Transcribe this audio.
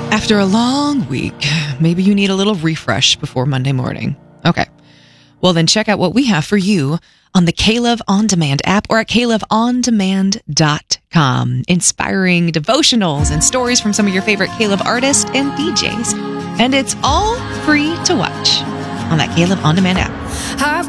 After a long week, maybe you need a little refresh before Monday morning. Okay. Well, then check out what we have for you on the K-Love On Demand app or at KLoveOnDemand.com. Inspiring devotionals and stories from some of your favorite K-Love artists and DJs. And it's all free to watch on that K-Love On Demand app.